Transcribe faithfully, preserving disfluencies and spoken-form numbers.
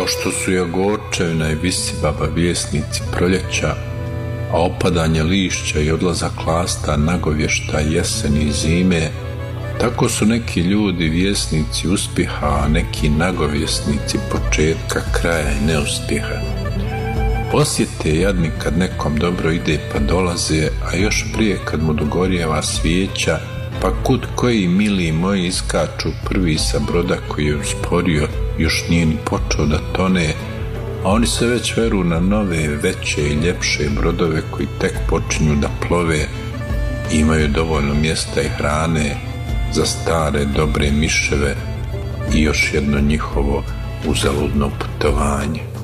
Kao što su Jagorčevina i Visibaba vjesnici proljeća, a opadanje lišća i odlazak lasta nagovješta jeseni i zime, tako su neki ljudi vjesnici uspjeha, a neki nagovjesnici početka, kraja i neuspjeha. Osjete jadni kad nekom dobro ide pa dolaze, a još prije kad mu dogorjeva svijeća, pa kud koji mili moji iskaču prvi sa broda koji je usporio, još nije ni počeo da tone, a oni se već veru na nove, veće i ljepše brodove koji tek počinju da plove i imaju dovoljno mjesta i hrane za stare dobre miševe i još jedno njihovo uzaludno putovanje.